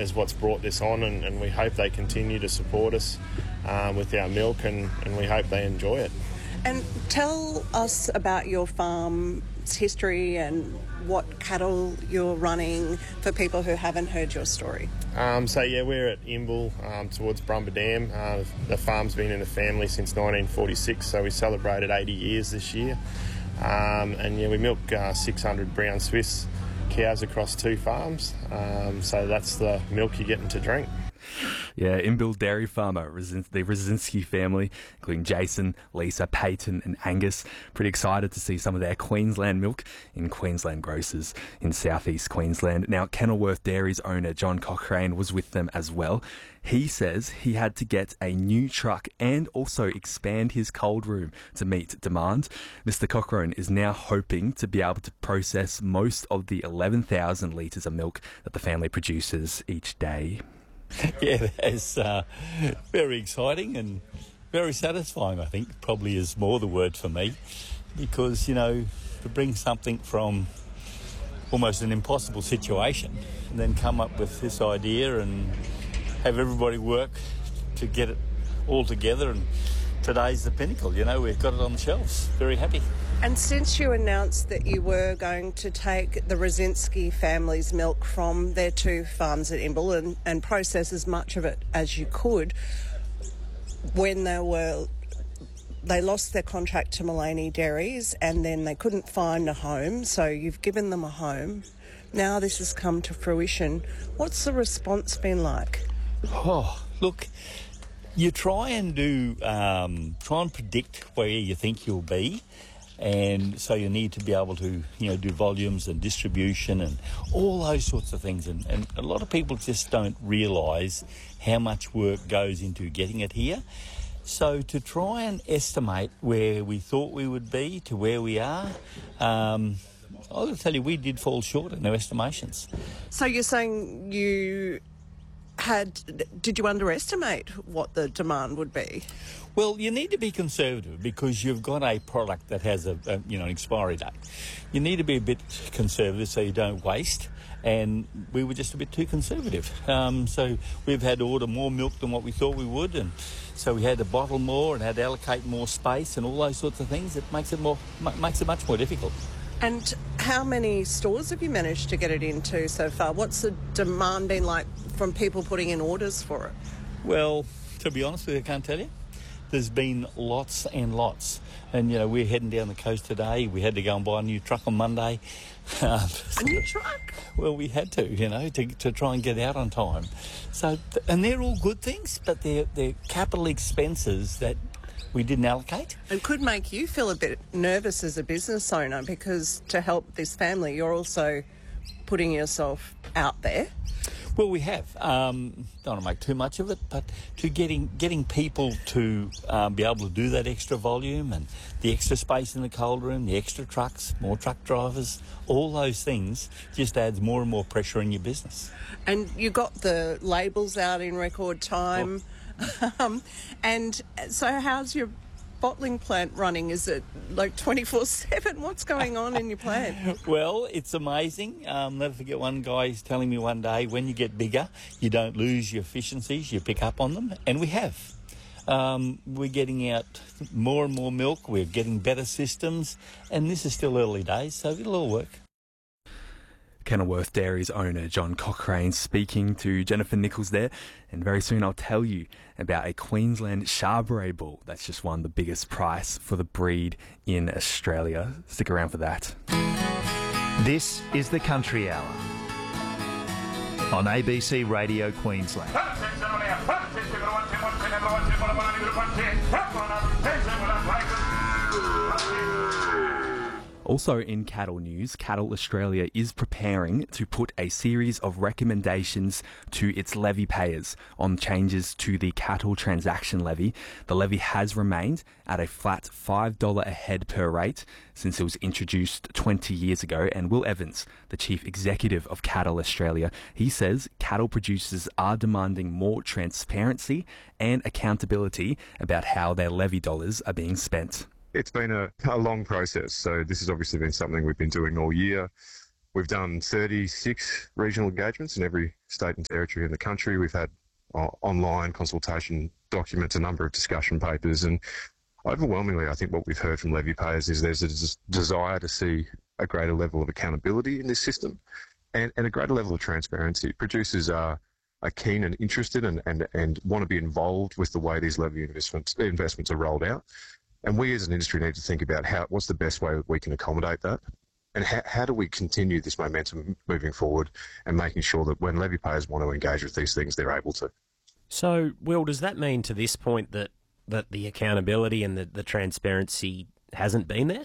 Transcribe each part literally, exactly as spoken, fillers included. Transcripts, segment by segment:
is what's brought this on, and, and we hope they continue to support us um, with our milk, and, and we hope they enjoy it. And tell us about your farm's history and what cattle you're running for people who haven't heard your story. Um, so yeah, we're at Imbil um, towards Brumba Dam. Uh, the farm's been in the family since nineteen forty-six, so we celebrated eighty years this year. Um, and yeah, we milk uh, six hundred brown Swiss cows across two farms. Um, so that's the milk you're getting to drink. Yeah, Imbil dairy farmer, the Rosinski family, including Jason, Lisa, Peyton and Angus, pretty excited to see some of their Queensland milk in Queensland grocers in southeast Queensland. Now, Kenilworth Dairy's owner, John Cochrane, was with them as well. He says he had to get a new truck and also expand his cold room to meet demand. Mister Cochrane is now hoping to be able to process most of the eleven thousand litres of milk that the family produces each day. Yeah, that's uh, very exciting and very satisfying, I think, probably is more the word for me, because, you know, to bring something from almost an impossible situation and then come up with this idea and have everybody work to get it all together, and today's the pinnacle, you know, we've got it on the shelves. Very happy. And since you announced that you were going to take the Rosinski family's milk from their two farms at Imbil and, and process as much of it as you could, when they were they lost their contract to Mullaney Dairies and then they couldn't find a home, so you've given them a home. Now this has come to fruition. What's the response been like? Oh, look, you try and do, um, try and predict where you think you'll be. And so you need to be able to, you know, do volumes and distribution and all those sorts of things. And, and a lot of people just don't realise how much work goes into getting it here. So to try and estimate where we thought we would be to where we are, um, I'll just tell you, we did fall short in our estimations. So you're saying you had, did you underestimate what the demand would be? Well, you need to be conservative because you've got a product that has a, a you know an expiry date. You need to be a bit conservative so you don't waste, and we were just a bit too conservative. Um, so we've had to order more milk than what we thought we would, and so we had to bottle more and had to allocate more space and all those sorts of things. It makes it more makes it much more difficult. And how many stores have you managed to get it into so far? What's the demand been like from people putting in orders for it? Well, to be honest with you, I can't tell you. There's been lots and lots. And, you know, we're heading down the coast today. We had to go and buy a new truck on Monday. A new truck? Well, we had to, you know, to to try and get out on time. So, and they're all good things, but they're, they're capital expenses that we didn't allocate. It could make you feel a bit nervous as a business owner because to help this family, you're also putting yourself out there. Well, we have. Um, don't want to make too much of it, but to getting getting people to um, be able to do that extra volume and the extra space in the cold room, the extra trucks, more truck drivers, all those things just adds more and more pressure in your business. And you got the labels out in record time. Oh. um, and so how's your bottling plant running? Is it like twenty-four seven? What's going on in your plant? Well, it's amazing. Um, never forget one guy telling me one day, when you get bigger, you don't lose your efficiencies, you pick up on them. And we have. Um, we're getting out more and more milk. We're getting better systems. And this is still early days, so it'll all work. Kenilworth Dairy's owner, John Cochrane, speaking to Jennifer Nichols there. And very soon I'll tell you about a Queensland Charbonnet bull that's just won the biggest prize for the breed in Australia. Stick around for that. This is the Country Hour on A B C Radio Queensland. Also in cattle news, Cattle Australia is preparing to put a series of recommendations to its levy payers on changes to the cattle transaction levy. The levy has remained at a flat five dollars a head per rate since it was introduced twenty years ago. And Will Evans, the Chief Executive of Cattle Australia, he says cattle producers are demanding more transparency and accountability about how their levy dollars are being spent. It's been a, a long process, so this has obviously been something we've been doing all year. We've done thirty-six regional engagements in every state and territory in the country. We've had uh, online consultation documents, a number of discussion papers, and overwhelmingly, I think what we've heard from levy payers is there's a des- desire to see a greater level of accountability in this system and, and a greater level of transparency. Producers are, are keen and interested and, and, and want to be involved with the way these levy investments, investments are rolled out. And we as an industry need to think about how what's the best way that we can accommodate that. And how, how do we continue this momentum moving forward and making sure that when levy payers want to engage with these things, they're able to. So, Will, does that mean to this point that, that the accountability and the, the transparency hasn't been there?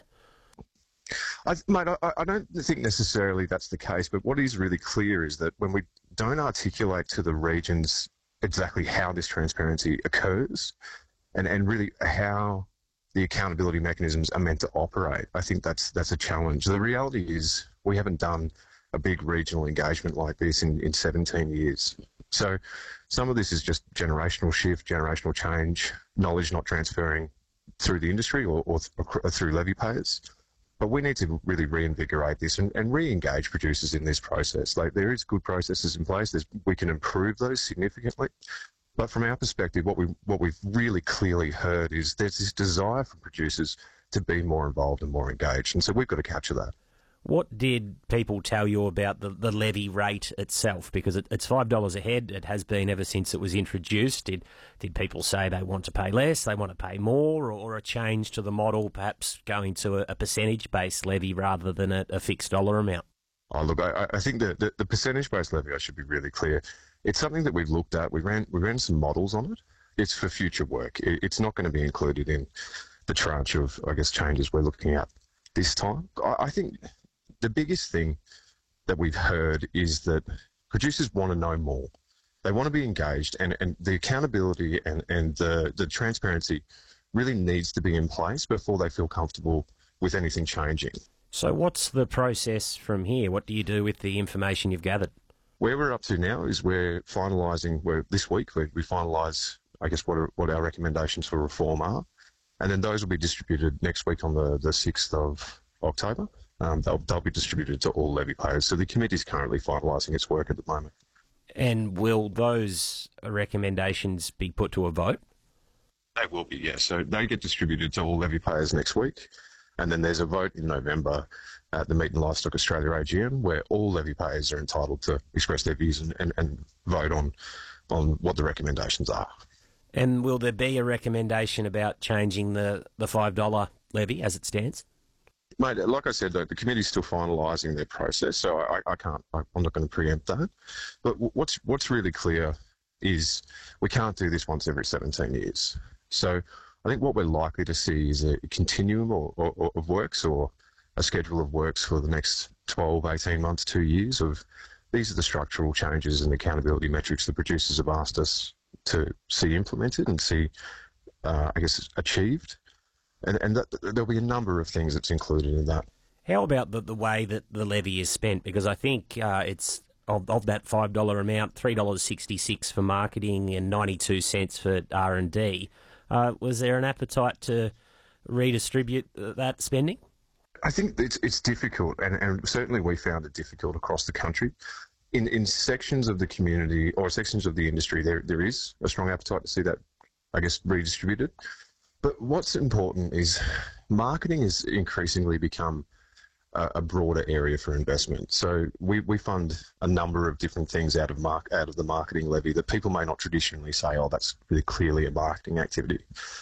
I, mate, I, I don't think necessarily that's the case, but what is really clear is that when we don't articulate to the regions exactly how this transparency occurs and, and really how the accountability mechanisms are meant to operate, I think that's that's a challenge. The reality is we haven't done a big regional engagement like this in, in seventeen years. So some of this is just generational shift, generational change, knowledge not transferring through the industry or, or, th- or through levy payers. But we need to really reinvigorate this and, and re-engage producers in this process. Like, there is good processes in place. There's, we can improve those significantly. But from our perspective, what we what we've really clearly heard is there's this desire from producers to be more involved and more engaged, and so we've got to capture that. What did people tell you about the, the levy rate itself? Because it, it's five dollars a head. It has been ever since it was introduced. Did did people say they want to pay less, they want to pay more, or, or a change to the model, perhaps going to a, a percentage-based levy rather than a, a fixed dollar amount? Oh, look, I, I think the, the, the percentage-based levy, I should be really clear, it's something that we've looked at. We ran we ran some models on it. It's for future work. It, it's not going to be included in the tranche of, I guess, changes we're looking at this time. I, I think the biggest thing that we've heard is that producers want to know more. They want to be engaged, and, and the accountability and, and the, the transparency really needs to be in place before they feel comfortable with anything changing. So what's the process from here? What do you do with the information you've gathered? Where we're up to now is we're finalising, we're, this week we, we finalise, I guess, what, are, what our recommendations for reform are, and then those will be distributed next week on the, the sixth of October. Um, they'll, they'll be distributed to all levy payers. So the committee is currently finalising its work at the moment. And will those recommendations be put to a vote? They will be, yes. So they get distributed to all levy payers next week. And then there's a vote in November at the Meat and Livestock Australia A G M where all levy payers are entitled to express their views and, and, and vote on, on what the recommendations are. And will there be a recommendation about changing the, the five dollar levy as it stands? Mate, like I said, the, the committee's still finalising their process, so I, I can't, I, I'm not going to preempt that. But what's what's really clear is we can't do this once every seventeen years. So I think what we're likely to see is a continuum or, or, of works or a schedule of works for the next twelve, eighteen months, two years of these are the structural changes and accountability metrics the producers have asked us to see implemented and see, uh, I guess, achieved. And, and that, there'll be a number of things that's included in that. How about the, the way that the levy is spent? Because I think uh, it's of, of that five dollar amount, three dollars sixty-six for marketing and ninety-two cents for R and D. Uh, was there an appetite to redistribute that spending? I think it's it's difficult, and, and certainly we found it difficult across the country. In in sections of the community or sections of the industry, there there is a strong appetite to see that, I guess, redistributed. But what's important is marketing has increasingly become a, a broader area for investment. So we, we fund a number of different things out of mark, out of the marketing levy that people may not traditionally say, oh, that's really clearly a marketing activity.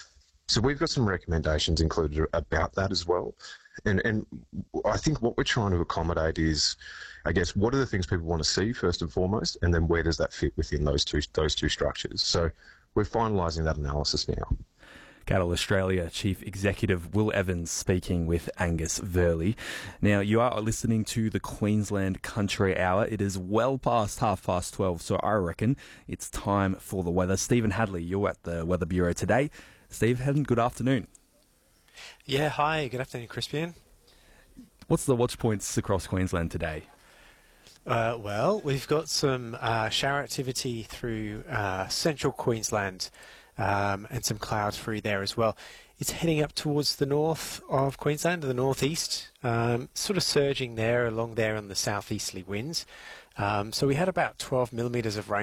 So we've got some recommendations included about that as well. And and I think what we're trying to accommodate is, I guess, what are the things people want to see first and foremost, and then where does that fit within those two those two structures? So we're finalising that analysis now. Cattle Australia Chief Executive Will Evans speaking with Angus Verley. Now, you are listening to the Queensland Country Hour. It is well past half past twelve, so I reckon it's time for the weather. Stephen Hadley, you're at the Weather Bureau today. Stephen, good afternoon. Yeah, hi, good afternoon, Crispian. What's the watch points across Queensland today? Uh, well, we've got some uh, shower activity through uh, central Queensland. Um, and some clouds through there as well. it's heading up towards the north of Queensland, to the northeast, um, sort of surging there along there on the southeasterly winds. Um, so we had about twelve millimetres of rain